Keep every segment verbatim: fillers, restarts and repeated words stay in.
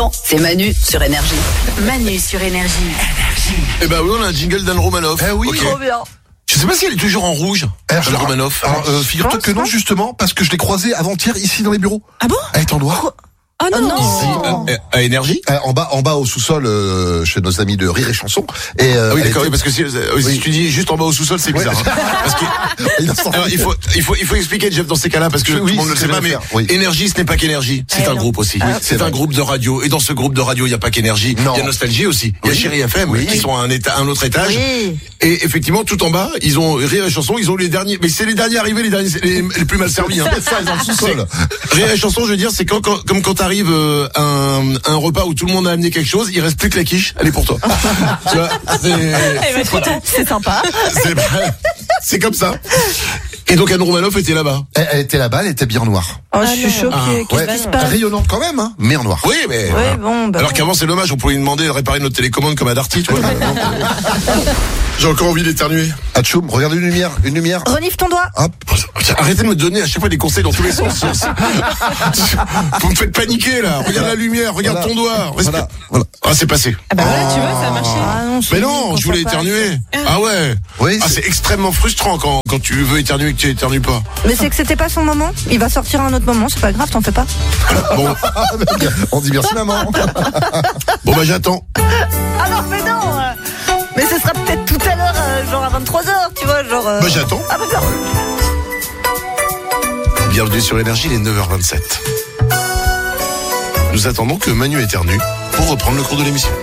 temps, c'est Manu sur Énergie. Manu sur Énergie. Eh ben oui, on a un jingle d'Anne Romanoff. Eh oui. Ok. Trop bien. Je sais pas si elle est toujours en rouge, Alors, Anne Romanoff. alors, euh, figure-toi pense, que non, hein. justement, parce que je l'ai croisée avant-hier ici dans les bureaux. Ah bon? Elle est en noir. Oh non, non. Euh, à Énergie. Euh, en bas, en bas au sous-sol, euh, chez nos amis de Rire et Chanson. Et euh, Ah oui, elle d'accord, était- oui, parce que si, euh, si Oui. tu dis juste en bas au sous-sol, c'est bizarre. Ouais. hein. Parce que, Il a sorti- alors, il faut, il faut, il faut expliquer, Jeff, dans ces cas-là, parce que Oui, tout le monde ne le c'est sait pas, bien mais faire, oui. Énergie, ce n'est pas qu'Énergie. C'est Eh un non. groupe aussi. Oui, c'est c'est un vrai. groupe de radio. Et dans ce groupe de radio, il n'y a pas qu'Énergie. Non. Il y a Nostalgie aussi. Il y a Oui. Chérie F M, Oui. qui sont à un état, un autre étage. Oui. Et effectivement, tout en bas, ils ont Rire et Chanson, ils ont les derniers, mais c'est les derniers arrivés, les derniers, les, les plus mal servis, hein. ça, ils ont le sous-sol. Rire et Chanson, je veux dire, c'est quand, quand, comme quand t'arrives euh, à un, un repas où tout le monde a amené quelque chose, il reste plus que la quiche, elle est pour toi. Tu vois, c'est, voilà. C'est sympa. c'est, c'est comme ça. Et donc Anne Romanoff était là-bas. Elle, elle était là-bas, elle était bien en noir. Oh, je suis choquée. Ah, Qu'est-ce Ouais, qui se passe? rayonnante quand même, hein, mais en noir. Oui, mais Ouais, voilà. bon, bah Alors bon. qu'avant c'est dommage, on pouvait lui demander de réparer notre télécommande comme à Darty, tu vois. J'ai encore envie d'éternuer. Atchoum, regardez une lumière, une lumière. Renifle ton doigt. Hop. Arrêtez de me donner à chaque fois des conseils dans tous les sens. Vous me faites paniquer là. Regarde la lumière, regarde Voilà. ton doigt. Respire. Voilà, voilà. Ah, c'est passé. Ah bah voilà, tu vois, ça a marché. Ah non, c'est Mais nul non, quand je voulais ça passe. éternuer. Ah ouais. Oui, Ah, c'est- c'est extrêmement frustrant quand, quand tu veux éternuer et que tu éternues pas. Mais c'est que c'était pas son moment. Il va sortir à un autre moment, c'est pas grave, t'en fais pas. Bon, on dit merci maman. bon bah j'attends. Alors, mais non euh, Mais ce sera peut-être tout à l'heure, euh, genre à vingt-trois heures, tu vois, genre... euh, Bah j'attends. Ah bah non. Bienvenue sur Énergie, il est neuf heures vingt-sept. Nous attendons que Manu éternue pour reprendre le cours de l'émission.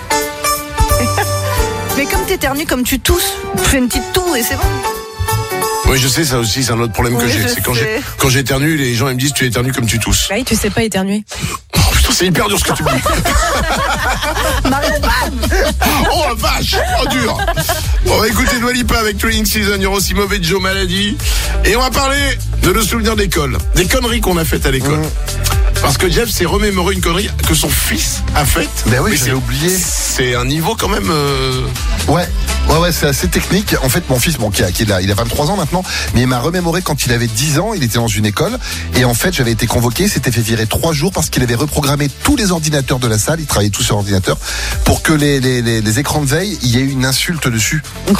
Mais comme t'éternues, comme tu tousses, fais une petite toux et c'est bon. Oui, je sais, ça aussi, c'est un autre problème que Oui, j'ai. je C'est quand sais. j'ai, quand j'éternue, les gens ils me disent tu éternues comme tu tousses. Bah oui, tu sais pas éternuer. Oh putain, c'est hyper dur ce que tu me dis. Marion, bam. Oh la vache, oh dur. On va écouter Dua Lipa avec Training Season, il y aura aussi Mauvais Joe Maladie. Et on va parler de nos souvenirs d'école. Des conneries qu'on a faites à l'école. Parce que Jeff s'est remémoré une connerie que son fils a faite. Ben oui, Mais j'avais c'est- oublié. C'est un niveau quand même... euh, Ouais, ouais, ouais, c'est assez technique. En fait, mon fils, bon, qui a, qui a, il a vingt-trois ans maintenant, mais il m'a remémoré quand il avait dix ans, il était dans une école, et en fait, j'avais été convoqué, il s'était fait virer trois jours parce qu'il avait reprogrammé tous les ordinateurs de la salle, il travaillait tous sur ordinateur, pour que les, les, les, les écrans de veille, il y ait eu une insulte dessus.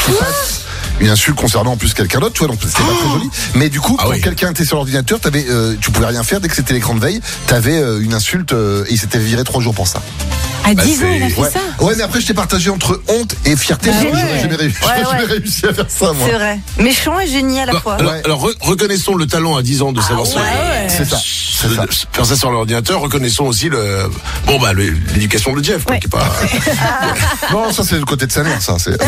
Une insulte concernant en plus quelqu'un d'autre, tu vois, donc c'était pas très joli. Mais du coup, Ah quand oui. quelqu'un était sur l'ordinateur, t'avais, euh, tu pouvais rien faire dès que c'était l'écran de veille, t'avais euh, une insulte, euh, et il s'était viré trois jours pour ça. À Bah, dix ans, il a c'est- fait Ouais. ça. Ouais, mais après, je t'ai partagé entre honte et fierté. Bah J'aurais ouais. jamais réussi, Ouais, j'aurais jamais ouais. réussi à faire ça, moi. C'est vrai. Méchant et génie à la fois. Alors, Ouais. alors, re- reconnaissons le talent à dix ans de savoir ça. ouais. C'est ça. C'est De- ça. de faire ça sur l'ordinateur, reconnaissons aussi le bon bah le- l'éducation de Jeff, quoi, Ouais. qui est pas. Non, ça c'est le côté de sa mère, ça. C'est...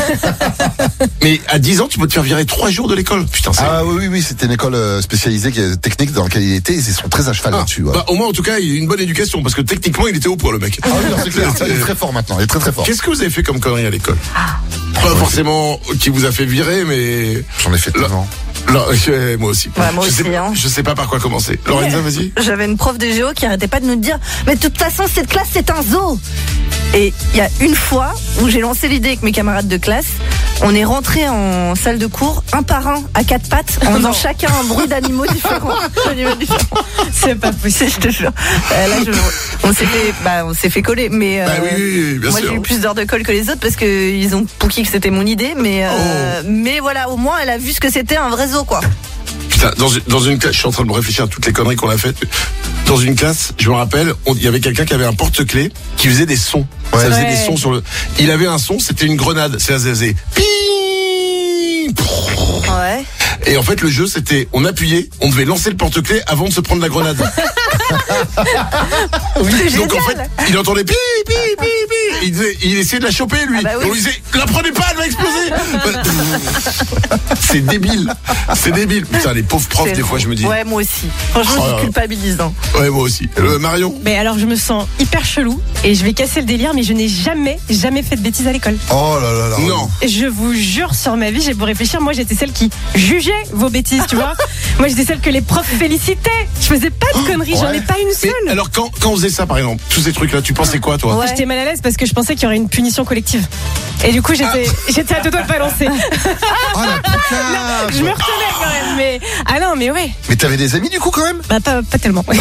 Mais à dix ans, tu peux te faire virer trois jours de l'école. Putain, c'est. Ah oui, oui, oui, c'était une école euh, spécialisée qui est technique dans laquelle il était. Ils sont très à cheval Ah, là-dessus. Ouais. bah, au moins, en tout cas, il a une bonne éducation parce que techniquement, il était au point, le mec. Ah oui, non, c'est clair. Il est très fort maintenant. Il est très très fort. Qu'est-ce que vous avez fait comme connerie à l'école Pas forcément qui vous a fait virer, mais J'en ai fait Là- tellement. là, euh, moi aussi. Ouais, moi je aussi, sais, hein. je sais pas par quoi commencer. Lorenza, vas-y. J'avais une prof de géo qui arrêtait pas de nous dire mais de toute façon cette classe c'est un zoo. Et il y a une fois où j'ai lancé l'idée avec mes camarades de classe, on est rentré en salle de cours un par un à quatre pattes en faisant chacun un bruit d'animaux différents. D'animaux différents. C'est pas possible. Je te jure. Euh, là, je- on s'est fait, bah, on s'est fait coller, mais euh, Bah oui, oui, oui, bien moi sûr. j'ai eu plus d'heures de colle que les autres parce que ils ont pouqué que c'était mon idée, mais euh, Oh. mais voilà, au moins elle a vu ce que c'était un vrai zoo quoi. Putain, dans une, dans une classe, je suis en train de me réfléchir à toutes les conneries qu'on a faites. Dans une classe, je me rappelle, on- il y avait quelqu'un qui avait un porte-clés qui faisait des sons. Ouais. Ça faisait Ouais. des sons sur le. Il avait un son, c'était une grenade. Ça faisait ping. Ouais. Et en fait, le jeu, c'était, on appuyait, on devait lancer le porte-clés avant de se prendre la grenade. C'est Donc en fait, génial. il entendait pi pi pi pi. Il, disait, il essayait de la choper lui. Ah bah oui. Et on lui disait, la prenez pas, elle va exploser. C'est débile, c'est débile. Putain, les pauvres profs, C'est des drôle. fois, je me dis. Ouais, moi aussi. Franchement, Oh là c'est là. culpabilisant. Ouais, moi aussi. Le Marion. Mais alors, je me sens hyper chelou et je vais casser le délire, mais je n'ai jamais, jamais fait de bêtises à l'école. Oh là là là. Non. Je vous jure sur ma vie, j'ai beau réfléchir, moi j'étais celle qui jugeait vos bêtises, tu vois. Moi j'étais celle que les profs félicitaient. Je faisais pas de conneries. j'en ai Ouais. pas une Mais seule. alors quand, quand on faisait ça par exemple, tous ces trucs-là, tu pensais quoi toi? Ouais. J'étais mal à l'aise parce que je pensais qu'il y aurait une punition collective. Et du coup, j'étais, j'étais à deux doigts de balancer. Oh la putain. Je me retenais quand même, mais ah non, mais ouais, Mais t'avais des amis du coup quand même? bah pas, pas tellement. Ouais.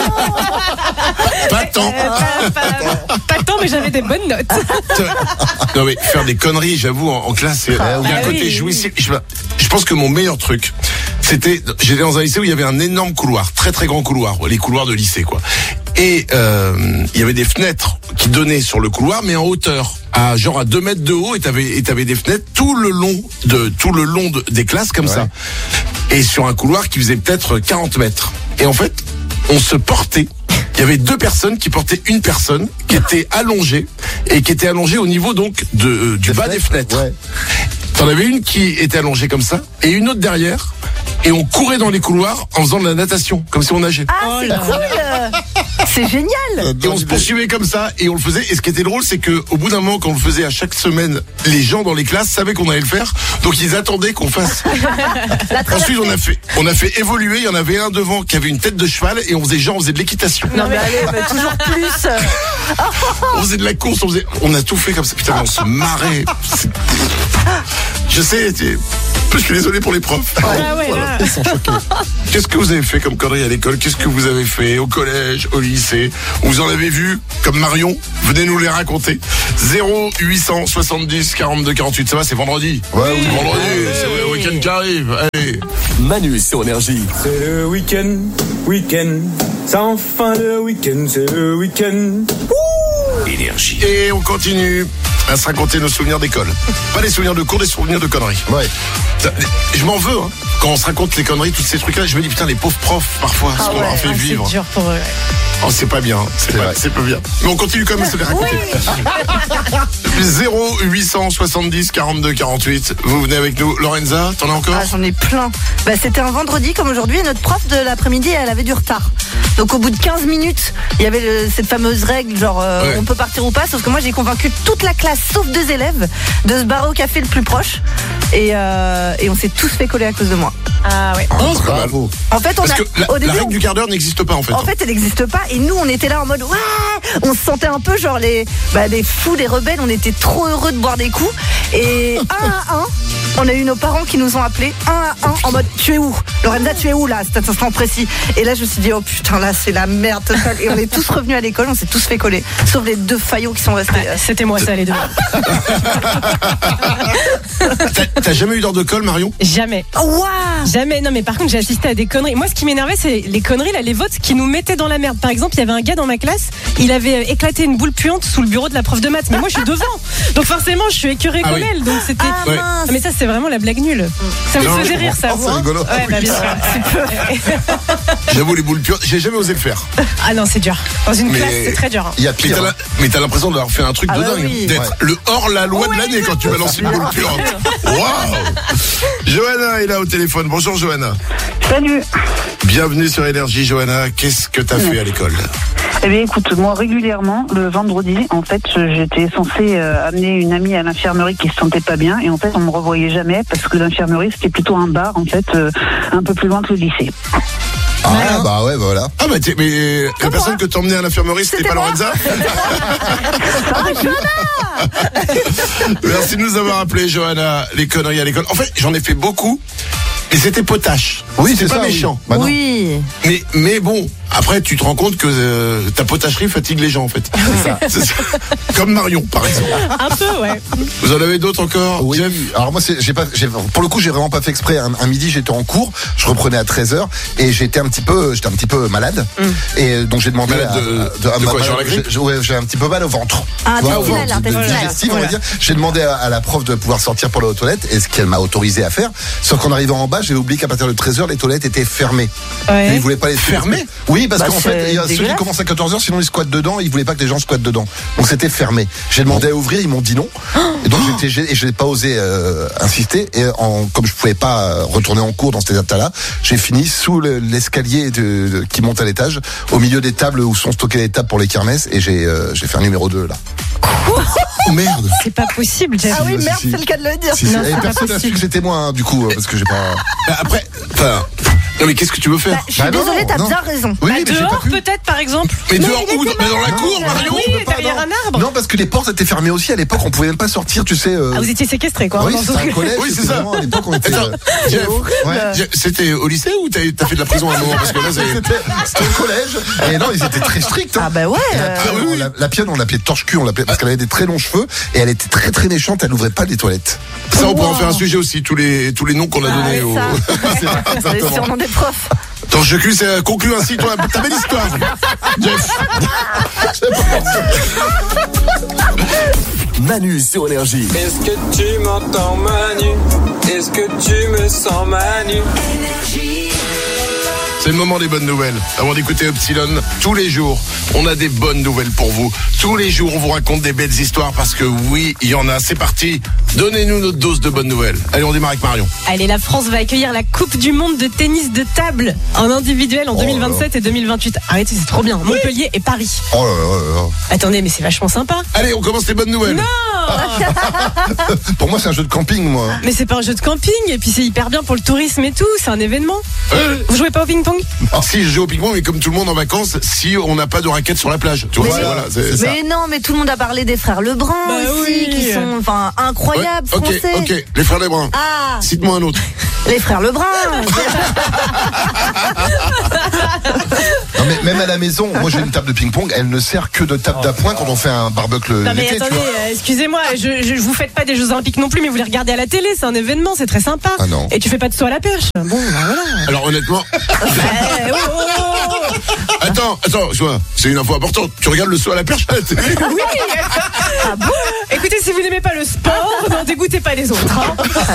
Pas tant. Euh, pas, pas, pas tant, mais j'avais des bonnes notes. Non mais faire des conneries, j'avoue, en, en classe, c'est- il y a un Ah côté oui. jouissif. Je, je pense que mon meilleur truc, c'était, j'étais dans un lycée où il y avait un énorme couloir, très très grand couloir, les couloirs de lycée quoi. Et euh, il y avait des fenêtres qui donnaient sur le couloir, mais en hauteur, à genre à deux mètres de haut, et t'avais et t'avais des fenêtres tout le long de tout le long de, des classes comme Ouais. ça. Et sur un couloir qui faisait peut-être quarante mètres. Et en fait, on se portait. Il y avait deux personnes qui portaient une personne qui était allongée et qui était allongée au niveau donc de euh, du Des bas des fenêtres. Ouais. T'en avais une qui était allongée comme ça et une autre derrière. Et on courait dans les couloirs en faisant de la natation, comme si on nageait. Ah, Oh c'est là cool. C'est génial. Et on se poursuivait comme ça et on le faisait. Et ce qui était drôle, c'est que au bout d'un moment, quand on le faisait à chaque semaine, les gens dans les classes savaient qu'on allait le faire, donc ils attendaient qu'on fasse. Ensuite, on a fait, on a fait évoluer. Il y en avait un devant qui avait une tête de cheval et on faisait genre, on faisait de l'équitation, Non mais allez, mais toujours plus. on faisait de la course, on faisait, on a tout fait comme ça. Putain, on se marrait. C'est- Je sais. c'est- Je suis désolé pour les profs. Ah ouais, là. Ils sont choqués. Qu'est-ce que vous avez fait comme connerie à l'école? Qu'est-ce que vous avez fait au collège, au lycée? Vous en avez vu comme Marion? Venez nous les raconter. zéro huit cent soixante-dix quarante-deux quarante-huit. Ça va, c'est vendredi. Ouais, oui. Vendredi, c'est le week-end qui arrive. Allez. Manu sur Énergie. C'est le week-end, week-end, sans fin le week-end, c'est le week-end. Énergie. Et on continue à se raconter nos souvenirs d'école. Pas des souvenirs de cours, des souvenirs de conneries. Ouais. Je m'en veux, hein. Quand on se raconte les conneries, tous ces trucs-là, je me dis putain, les pauvres profs, parfois, ce qu'on leur a fait Ah, vivre. c'est dur pour eux. Oh, c'est pas bien, c'est C'est pas, vrai. c'est pas bien. Mais on continue quand même à se les raconter. zéro huit cent soixante-dix quarante-deux quarante-huit. Vous venez avec nous. Lorenza, t'en as encore? Ah, j'en ai plein. Bah, c'était un vendredi comme aujourd'hui et notre prof de l'après-midi, elle avait du retard. Donc au bout de quinze minutes, il y avait le- cette fameuse règle genre euh, Ouais. on peut partir ou pas, sauf que moi j'ai convaincu toute la classe sauf deux élèves de se barrer au café le plus proche et, euh, et on s'est tous fait coller à cause de moi. Ah ouais. Oh, c'est pas mal. Bravo. En fait, on Parce a que la, au la début règle on- du quart d'heure n'existe pas en fait. en fait, elle n'existe pas. Et nous, on était là en mode, ouais, on se sentait un peu genre les, bah, des fous, des rebelles. On était trop heureux de boire des coups. Et un à un, on a eu nos parents qui nous ont appelés un à un en mode, tu es où? Lorenza, tu es où là, à cet instant précis? Et là, je me suis dit, oh putain, là, c'est la merde totale. Et on est tous revenus à l'école, on s'est tous fait coller. Sauf les deux faillots qui sont restés. Ouais, c'était moi ça les deux. T'as, t'as jamais eu d'heure de colle, Marion? Jamais. Waouh! Jamais. Non, mais par contre, j'ai assisté à des conneries. Moi, ce qui m'énervait, c'est les conneries, là, les votes qui nous mettaient dans la merde. Par exemple, il y avait un gars dans ma classe, il avait euh, éclaté une boule puante sous le bureau de la prof de maths. Mais moi, je suis devant. Donc, forcément, je suis écœurée Ah comme oui. elle. Donc, c'était. Ah Ouais. mince! Ah, mais ça, c'est vraiment la blague nulle. Ça me Non, faisait je rire, ça. Oh, vous, c'est hein rigolo. Ouais, bah, bien sûr. J'avoue, les boules puantes, j'ai jamais osé le faire. Ah non, c'est dur. Dans une Mais- classe, c'est très dur. hein. Il y a Mais pire. t'as, la- mais t'as l'impression d'avoir fait un truc Ah de bah dingue. oui. D'être Ouais. le hors-la-loi de l'année quand tu balances une boule puante. Waouh! Johanna est là au téléphone. Bonjour, Johanna. Salut. Bienvenue sur Énergie, Johanna. Qu'est-ce que t'as fait à l'école? Eh bien, écoute, moi, régulièrement, le vendredi, en fait, j'étais censée euh, amener une amie à l'infirmerie qui se sentait pas bien. Et en fait, on me revoyait jamais parce que l'infirmerie, c'était plutôt un bar, en fait, euh, un peu plus loin que le lycée. Ah, bah ouais, bah voilà. Ah bah t'es, mais la personne que t'emmenais à l'infirmerie, c'était, C'était pas moi. Lorenza? Merci de nous avoir appelé, Johanna. Les conneries à l'école. En fait, j'en ai fait beaucoup. Et c'était potache. Oui, c'est pas ça. oui. méchant. Bah non. Oui. Mais, mais bon, après, tu te rends compte que euh, ta potacherie fatigue les gens, en fait. C'est ça. Comme Marion, par exemple. Un peu, ouais. Vous en avez d'autres encore? Oui. Jeff? Alors moi, c'est, j'ai pas, j'ai, pour le coup, j'ai vraiment pas fait exprès. Un, un midi, j'étais en cours, je reprenais à treize heures et j'étais un petit peu, j'étais un petit peu malade. Et euh, donc j'ai demandé Malade à, de- à de ma- quoi, genre la grippe j'ai, ouais, j'ai un petit peu mal au ventre. Ah, Tu vois, au intestinal, ventre, de- intestinal. digestif, on va Voilà. dire. J'ai demandé à, à la prof de pouvoir sortir pour aller aux toilettes, et ce qu'elle m'a autorisé à faire. Sauf qu'en arrivant en bas, j'avais oublié qu'à partir de treize heures, les toilettes étaient fermées. Et Ouais. ils voulaient pas les Fermées? Oui, parce Bah, qu'en c'est fait, il y a ceux qui dégueulasse. commencent à quatorze heures, sinon ils squattent dedans, ils voulaient pas que les gens squattent dedans. Donc c'était fermé. J'ai demandé à ouvrir, ils m'ont dit non. Et donc j'étais gêné et je n'ai pas osé euh, insister. Et en, comme je pouvais pas euh, retourner en cours dans cet état-là, j'ai fini sous le- l'escalier de, de- qui monte à l'étage, au milieu des tables où sont stockées les tables pour les kermesses, et j'ai euh, j'ai fait un numéro deux là. Oh merde! C'est pas possible, Jeff. Ah oui, si, merde, si. c'est le cas de le dire. Si, si. Non, Et c'est pas personne n'a su possible. que c'était moi, hein, du coup, euh, parce que j'ai pas. Bah, Après, enfin, Non mais qu'est-ce que tu veux faire? Bah, je suis Bah non, désolée, t'as non. bien raison. Oui, Bah, mais j'ai pas dehors, pu. peut-être, par exemple. Mais Non, dehors il où? était Mais dans la malade. cour, Marion? Oui, tu peux pas, derrière non. un arbre. Non, parce que les portes étaient fermées aussi à l'époque, on pouvait même pas sortir, tu sais. euh, Ah, vous étiez séquestré, quoi. Oui, dans c'était ce- un collège. Oui, c'est c'était ça. vraiment, à l'époque, on était. Attends, euh, Jeff, Ouais. Jeff, c'était au lycée ou t'as t'as fait de la prison à un moment? Parce que là, c'est... C'était c'était au collège. Et non, ils étaient très stricts. hein. Ah bah ouais. Et la euh, pionne, oui, oui. on l'a- la pionne, on l'appelait torche-cul, on l'appelait parce qu'elle avait des très longs cheveux et elle était très très méchante, elle n'ouvrait pas les toilettes. Ça, on pourrait en Wow. faire un sujet aussi, tous les, tous les noms qu'on a ah, donnés ouais, au... ça. C'est vrai, C'est les exactement. surnoms des profs. Attends, je cul, c'est conclu ainsi, toi, ta belle histoire. Jeff. Manu sur Énergie. Est-ce que tu m'entends, Manu? Est-ce que tu me sens, Manu? C'est le moment des bonnes nouvelles. Avant d'écouter Epsilon, tous les jours, on a des bonnes nouvelles pour vous. Tous les jours, on vous raconte des belles histoires parce que oui, il y en a. C'est parti. Donnez-nous notre dose de bonnes nouvelles. Allez, on démarre avec Marion. Allez, la France va accueillir la Coupe du Monde de tennis de table en individuel en deux mille vingt-sept et deux mille vingt-huit. Arrêtez, c'est trop bien. Montpellier et Paris. Oh là là là là. Attendez, mais c'est vachement sympa. Allez, on commence les bonnes nouvelles. Non, Pour moi, c'est un jeu de camping, moi. mais c'est pas un jeu de camping et puis c'est hyper bien pour le tourisme et tout. C'est un événement. Euh, Vous jouez pas au ping-pong? alors, si je joue au ping-pong, mais comme tout le monde en vacances, si on n'a pas de raquettes sur la plage. Tu vois, Mais c'est- oui. voilà, c'est- C'est ça. Mais non, mais tout le monde a parlé des frères Lebrun Bah aussi, oui. qui sont enfin incroyables, Ouais, ok, français. ok. Les frères Lebrun. Ah, Cite-moi un autre. les frères Lebrun. Non, mais même à la maison, moi j'ai une table de ping-pong, elle ne sert que de table d'appoint quand on fait un barbecue Non mais l'été, tu attendez, vois. euh, excusez-moi, je, je, je vous faites pas des Jeux Olympiques non plus, mais vous les regardez à la télé, c'est un événement, c'est très sympa. Ah non. Et tu fais pas de saut à la perche. Bon, bah voilà. Alors honnêtement, Eh, oh, oh, oh. attends, attends, je vois, c'est une info importante. Tu regardes le saut à la perche à la télé? Oui. Ah bon? Écoutez, si vous n'aimez pas le sport, n'en dégoûtez pas les autres. Hein.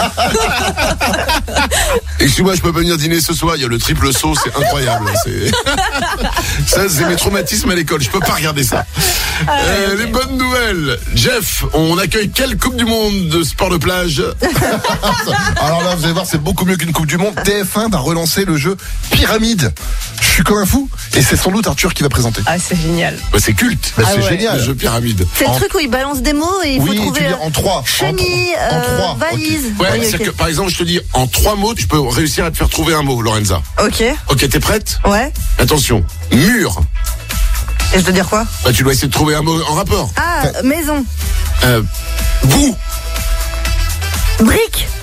Excuse-moi, je peux pas venir dîner ce soir. Il y a le triple saut, c'est incroyable. C'est... ça, c'est mes traumatismes à l'école. Je peux pas regarder ça. Euh, ok. Les bonnes nouvelles. Jeff, on accueille quelle Coupe du Monde de sport de plage? Alors là, vous allez voir, c'est beaucoup mieux qu'une Coupe du Monde. T F un va relancer le jeu Pyramide. Je suis comme un fou. Et c'est sans doute Arthur qui va présenter. Ah, c'est génial. Bah, c'est culte. Bah, Ah c'est ouais. génial. Le jeu pyramide. C'est le En- truc où ils balancent des mots et il faut Oui, trouver tu veux dire euh, en trois. En chenille, trois. En euh, trois, ok. valise. Ouais, Oui, c'est ok. que par exemple, je te dis en trois mots, tu peux réussir à te faire trouver un mot, Lorenza. Ok, Ok, t'es prête? ouais. Attention. Mur. Et je dois dire quoi? Bah, tu dois essayer de trouver un mot en rapport. Ah, maison. Euh, bout. Brique.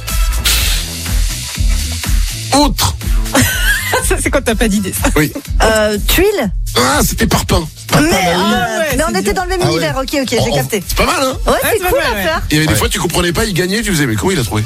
Autre. Ça, c'est quand t'as pas d'idée, ça. Oui. Euh, tuile. Ah, c'était parpaing. Merde. Ah ouais, Mais on c'est était dur. dans le même Ah ouais. univers. Ok, ok, j'ai Oh, capté. C'est pas mal, hein? Ouais, Ouais, c'est c'est cool pas mal, à faire. Il y avait des Ouais. fois, tu comprenais pas, il gagnait, tu faisais, mais comment il a trouvé?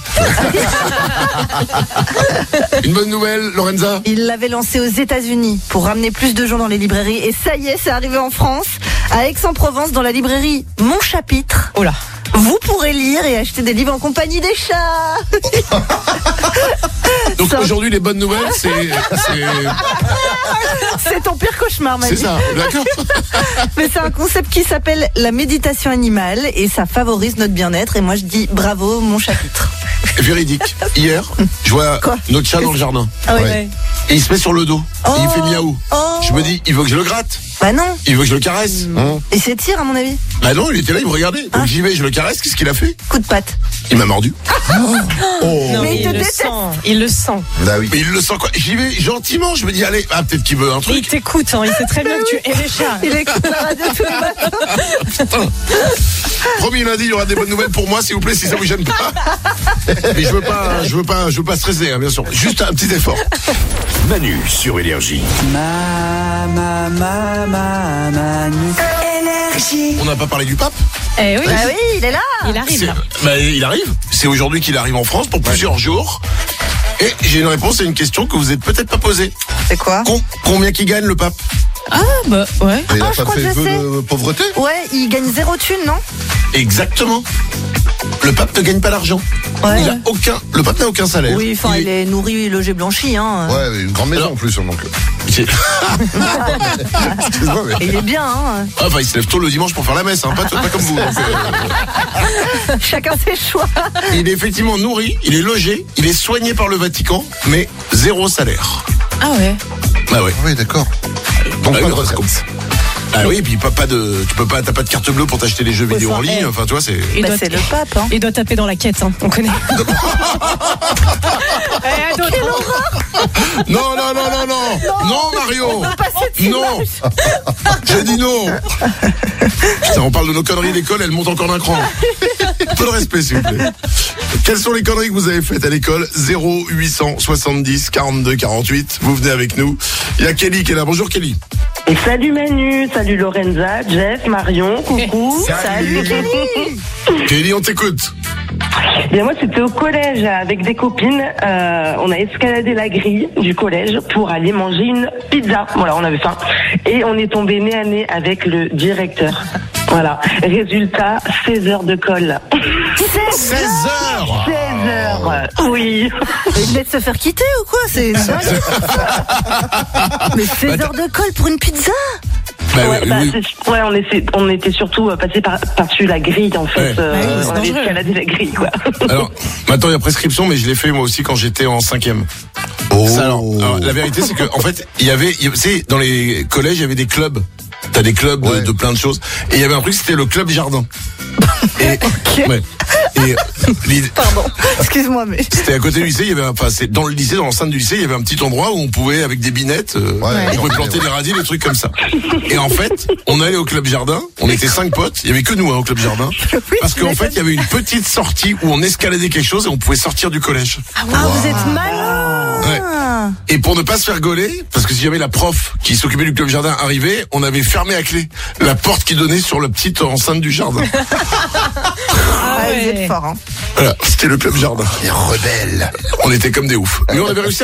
Une bonne nouvelle, Lorenza? Il l'avait lancé aux États-Unis pour ramener plus de gens dans les librairies. Et ça y est, c'est arrivé en France, à Aix-en-Provence, dans la librairie Mon Chapitre. Oh là. Vous pourrez lire et acheter des livres en compagnie des chats. Donc Ça- aujourd'hui, les bonnes nouvelles, c'est. C'est C'est ton pire cauchemar, ma c'est vie. ça, d'accord? Mais c'est un concept qui s'appelle la méditation animale et ça favorise notre bien-être. Et moi, je dis bravo, Mon Chapitre. Véridique. Hier, je vois Quoi notre chat dans le jardin. Ah oui. Ouais. Et il se met sur le dos. Oh. Et il fait miaou. Oh. Je me dis, il veut que je le gratte. Bah non. Il veut que je le caresse. Hein Et c'est tir, à mon avis. Bah non, il était là, il me regardait. Donc Ah. j'y vais, je le caresse. Qu'est-ce qu'il a fait? Coup de patte. Il m'a mordu. Oh. Non, Mais il te il le déteste. sent. Il le sent. Bah oui. Mais il le sent quoi? J'y vais gentiment. Je me dis, allez, ah, peut-être qu'il veut un Mais il truc. t'écoute, hein. Il sait très bien que tu es les chats. Il écoute la radio tous les matins. Putain. Promis, lundi, il y aura des bonnes nouvelles pour moi, s'il vous plaît, si ça vous gêne pas. Mais je veux pas, je veux pas, je veux pas stresser, hein, bien sûr. Juste un petit effort. Manu sur Énergie. Ma, ma, ma, ma, Manu. On n'a pas parlé du pape. Eh oui. Bah oui, il est là. Il arrive C'est- là. bah, il arrive. C'est aujourd'hui qu'il arrive en France pour plusieurs jours. Et j'ai une réponse à une question que vous n'êtes peut-être pas posée. C'est quoi? Com- combien qu'il gagne le pape? Ah bah ouais. Mais il Ah, a je pas crois fait que je vœu sais. de pauvreté. Ouais, il gagne zéro thune, non? Exactement. Le pape ne gagne pas d'argent. Ouais. Il a aucun. Le pape n'a aucun salaire. Oui, enfin, il est nourri, logé, blanchi, hein. Ouais, mais une grande maison Alors- en plus. Donc. C'est- Excuse-moi, mais. Et il est bien, hein. Ah, enfin, il se lève tôt le dimanche pour faire la messe, hein, pas, pas comme vous. Donc, euh, Chacun ses choix. il est effectivement nourri, il est logé, il est soigné par le Vatican, mais zéro salaire. Ah ouais. Bah ouais. Oui, d'accord. Donc Bah pas oui, de parce retraite. Ah oui, et puis pas, pas de, tu peux pas, t'as pas de carte bleue pour t'acheter les jeux vidéo en ligne. Enfin, tu vois, c'est. Il Bah, doit, c'est le pape, hein. il doit taper dans la quête, hein. On connaît. Eh, d'autres, hein. Non, non, non, non, non, non, Mario. Non. J'ai dit non. Putain, on parle de nos conneries d'école, elles montent encore d'un cran. Un peu de respect, s'il vous plaît. Quelles sont les conneries que vous avez faites à l'école? Zéro huit cent soixante-dix quarante-deux quarante-huit. Vous venez avec nous. Il y a Kelly qui est là. Bonjour Kelly. Et salut Manu, salut Lorenza, Jeff, Marion, coucou. Salut. Kelly. Kelly, on t'écoute. Bien moi c'était au collège avec des copines. Euh, on a escaladé la grille du collège pour aller manger une pizza. Voilà, on avait faim et on est tombé nez à nez avec le directeur. Voilà. Résultat, seize heures de colle. seize heures. seize heures. Oui. Mais il venait de se faire quitter ou quoi? C'est dingue. Mais seize heures de colle pour une pizza? Bah, Ouais, oui, bah, oui. c'est- ouais, on, était, on était surtout euh, passé par, par-dessus la grille en fait. Ouais. Euh, Ouais, c'est on avait dangereux. escaladé la grille quoi. Alors, maintenant il y a prescription, mais je l'ai fait moi aussi quand j'étais en cinquième. Oh. Ça, alors, alors, la vérité, c'est que en fait, il y avait, il y avait- tu sais, dans les collèges, il y avait des clubs. T'as des clubs de, Ouais. de plein de choses. Et il y avait un truc, c'était le club jardin. Et, ouais. Et l'idée- Pardon, excuse-moi, mais. c'était à côté du lycée. Il y avait, un- enfin, c'est dans le lycée, dans l'enceinte du lycée, il y avait un petit endroit où on pouvait, avec des binettes, euh, Ouais. on pouvait planter des radis, des trucs comme ça. Et en fait, on allait au club jardin. On était cinq potes. Il y avait que nous hein, au club jardin. Parce qu'en fait, il y avait une petite sortie où on escaladait quelque chose et on pouvait sortir du collège. Ah, vous êtes malin. Ouais. Et pour ne pas se faire gauler, parce que si jamais la prof qui s'occupait du club jardin arrivait, on avait fermé à clé la porte qui donnait sur la petite enceinte du jardin. Ah, vous ouais. êtes fort, hein. Voilà, c'était le club jardin. Les rebelles. On était comme des oufs. Mais on avait réussi à